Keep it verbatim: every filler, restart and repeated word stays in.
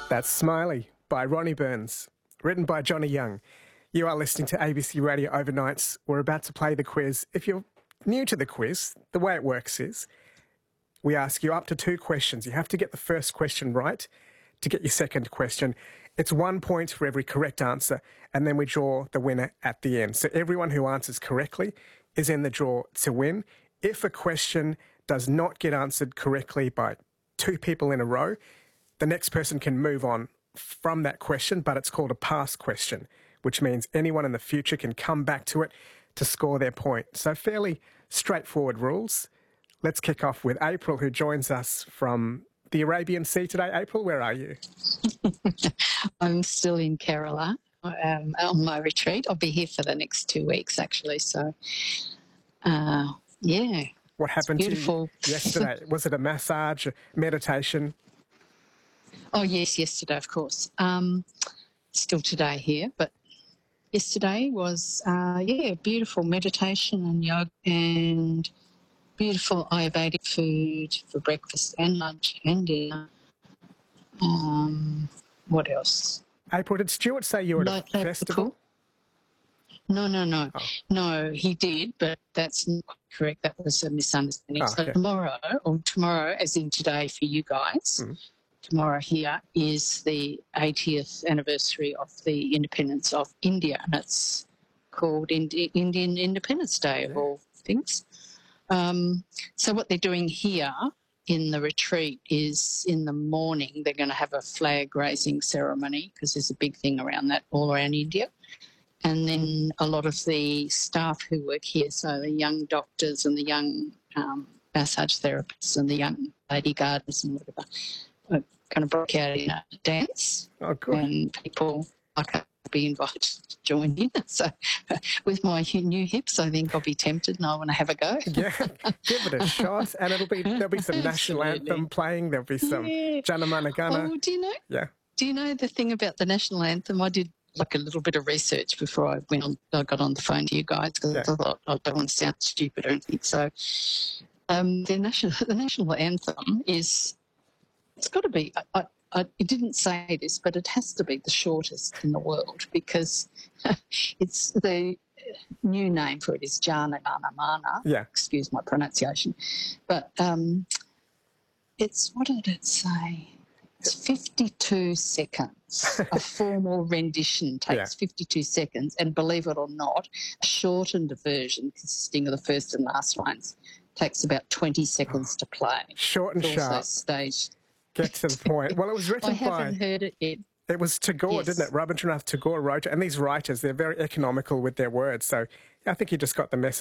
That's Smiley by Ronnie Burns, written by Johnny Young. You are listening to A B C Radio Overnights. We're about to play the quiz. If you're new to the quiz, the way it works is we ask you up to two questions. You have to get the first question right to get your second question. It's one point for every correct answer, and then we draw the winner at the end. So everyone who answers correctly is in the draw to win. If a question does not get answered correctly by two people in a row, the next person can move on from that question, but it's called a pass question, which means anyone in the future can come back to it to score their point. So fairly straightforward rules. Let's kick off with April, who joins us from the Arabian Sea today. April, where are you? I'm still in Kerala um, on my retreat. I'll be here for the next two weeks, actually. So, uh, yeah. What happened beautiful. to you yesterday? Was it a massage, meditation? Oh, yes, yesterday, of course. Um, still today here, but yesterday was, uh, yeah, beautiful meditation and yoga and beautiful Ayurvedic food for breakfast and lunch and dinner. Um, what else? April, did Stuart say you were at a Like, festival? No, no, no. Oh. No, he did, but that's not correct. That was a misunderstanding. Oh, okay. So tomorrow, or tomorrow, as in today for you guys, Mm. tomorrow here is the eightieth anniversary of the independence of India, and it's called Indi- Indian Independence Day, of Yeah. all things. Um, so what they're doing here in the retreat is in the morning they're going to have a flag raising ceremony, because there's a big thing around that all around India. And then a lot of the staff who work here, so the young doctors and the young um, massage therapists and the young lady gardeners and whatever, are kind of broke out in a dance. Oh, good. And people like to be invited to join in. So with my new hips, I think I'll be tempted and I want to have a go. Yeah, give it a shot. And it'll be there'll be some national Absolutely. anthem playing. There'll be some Yeah. Janamana Gana. Oh, do you know? Yeah. Do you know the thing about the national anthem? I did like a little bit of research before I went on. I got on the phone to you guys because Yeah. I thought I don't want to sound stupid or anything. So, um, the national the national anthem is it's got to be. I, I, I, it didn't say this, but it has to be the shortest in the world because it's the new name for it is Jana Gana Mana. Yeah. Excuse my pronunciation, but um, it's what did it say? It's fifty-two seconds. A formal rendition takes Yeah. fifty-two seconds, and believe it or not, a shortened version consisting of the first and last lines takes about twenty seconds to play. Short and It's also sharp. staged. Get to the point. Well, it was I written haven't by... heard it yet. It was Tagore, Yes. didn't it? Rabindranath Tagore wrote it. And these writers, they're very economical with their words. So I think he just got the message